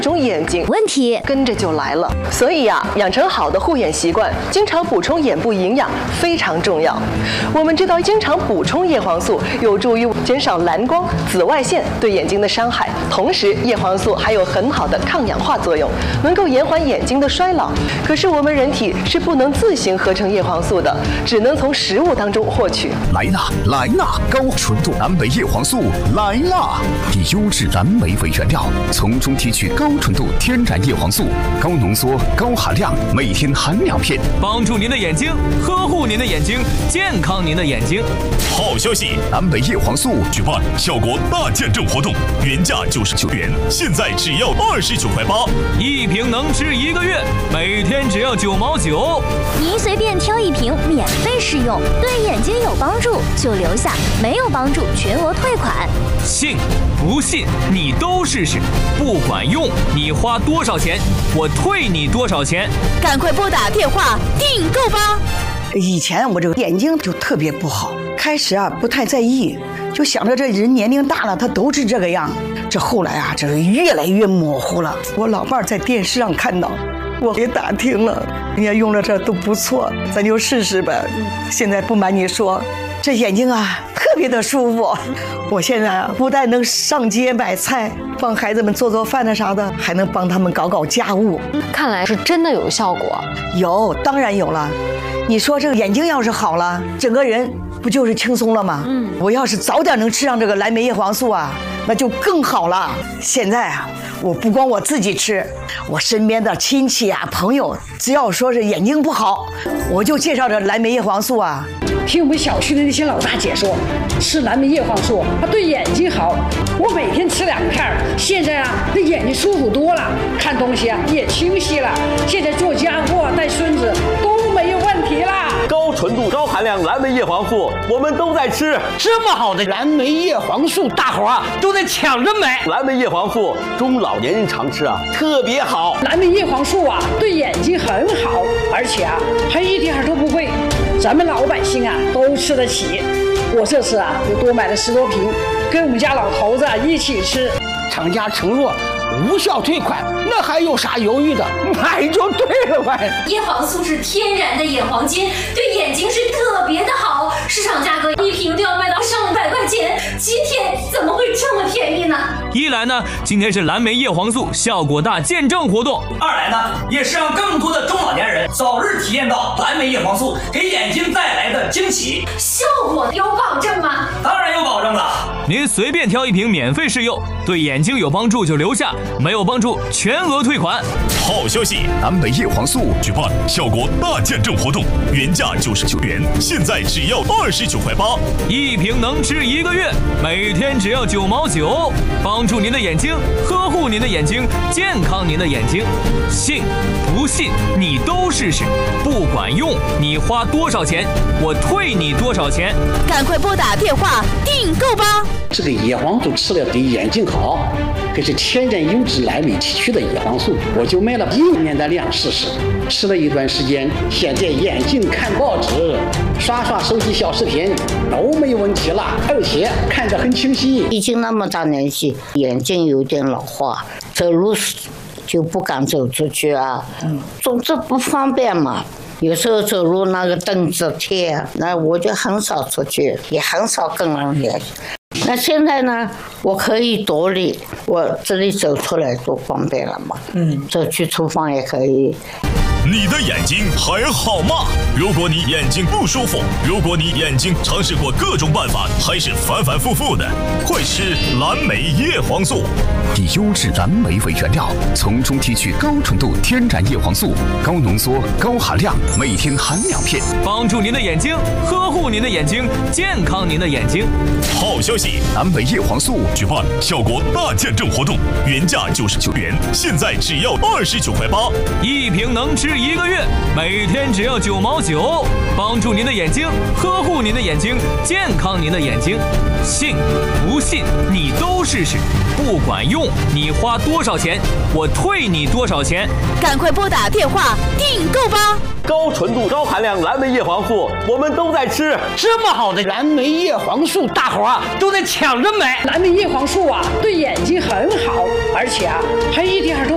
肿眼睛， 问题跟着就来了。所以呀，养成好的护眼习惯，经常补充眼部营养非常重要。我们知道，经常补充叶黄素有助于减少蓝光、紫外线对眼睛的伤害，同时叶黄素还有很好的抗氧化作用，能够延缓眼睛的衰老。可是我们人体是不能自行合成叶黄素的，只能从食物当中获取。 来啦，高纯度蓝莓叶黄素来啦！以优质蓝莓为原料，从中提取高纯度天然叶黄素，高浓缩、高含量，每天含2片， 帮助您的眼睛，呵护您的眼睛，健康您的眼睛。 好消息， 蓝莓叶黄素举办效果大见证活动，原价99元，现在只要29.8块， 一瓶能吃1个月，每天只要9毛9。 您随便挑一瓶免费试用，对眼睛有帮助就留下，没有帮助全额退款。 信不信你都试试，不管用你花多少钱，我退你多少钱。 赶快拨打电话订购吧。 以前我这个眼睛就特别不好，开始不太在意，就想着这人年龄大了他都是这个样。这后来这是越来越模糊了。我老伴在电视上看到，我也打听了，人家用了这都不错，咱就试试呗。现在不瞒你说，这眼睛特别的舒服。我现在不但能上街买菜，帮孩子们做饭的啥的，还能帮他们搞家务。 看来是真的有效果。 有，当然有了。你说这个眼睛要是好了，整个人不就是轻松了吗？我要是早点能吃上这个蓝莓叶黄素那就更好了。现在我不光我自己吃，我身边的亲戚朋友，只要说是眼睛不好，我就介绍这蓝莓叶黄素听我们小区的那些老大姐说，吃蓝莓叶黄素它对眼睛好。我每天吃2片，现在这眼睛舒服多了，看东西也清晰了。现在做家务带孙子都没有问题啦。 高纯度、高含量蓝莓叶黄素，我们都在吃。 这么好的蓝莓叶黄素，大伙都在抢着买。 蓝莓叶黄素中老年人常吃特别好。 蓝莓叶黄素对眼睛很好，而且还一点都不贵，咱们老百姓都吃得起。我这次又多买了10多瓶，跟我们家老头子一起吃。厂家承诺无效退款，那还有啥犹豫的？买就对了呗。 叶黄素是天然的眼黄金，对眼睛是特别的好，市场价格1瓶都要卖到上100块钱，今天怎么会这么便宜呢？ 一来呢，今天是蓝莓叶黄素效果大见证活动； 二来呢，也是让更多的中老年人早日体验到蓝莓叶黄素给眼睛带来的惊喜。 效果有保证吗？ 当然有保证了。 您随便挑一瓶免费试用，对眼睛有帮助就留下，没有帮助全额退款。 好消息，蓝莓叶黄素举办效果大见证活动，原价99元，现在只要29.8块， 一瓶能吃1个月，每天只要9毛9，帮助您的眼睛，呵护您的眼睛，健康您的眼睛。信不信你都试试，不管用你花多少钱，我退你多少钱。 赶快拨打电话订购吧。 这个叶黄素吃了对眼睛好，可是天然优质蓝莓提取的叶黄素，我就买了1年的量试试，吃了一段时间，现在眼睛看报纸、刷手机小视频都没有问题了，而且看着很清晰。 已经那么大年纪，眼睛有点老化，走路就不敢走出去总之不方便嘛。有时候走路那个凳子贴，那我就很少出去，也很少跟人联系。那现在呢，我可以独立，我这里走出来多方便了嘛。走去厨房也可以。 你的眼睛还好吗？如果你眼睛不舒服，如果你眼睛尝试过各种办法，还是反反复复的，快吃蓝莓叶黄素。 以优质蓝莓为原料，从中提取高纯度天然叶黄素，高浓缩、高含量，每天含2片， 帮助您的眼睛，呵护您的眼睛，健康您的眼睛。 好消息，蓝莓叶黄素举办效果大见证活动，原价99元，现在只要29.8块， 一瓶能吃1个月，每天只要9毛9，帮助您的眼睛，呵护您的眼睛，健康您的眼睛。信不信你都试试，不管用你花多少钱，我退你多少钱。 赶快拨打电话订购吧。 高纯度、高含量蓝莓叶黄素，我们都在吃。 这么好的蓝莓叶黄素，大伙都在抢着买。蓝莓叶黄素对眼睛很好，而且还一点都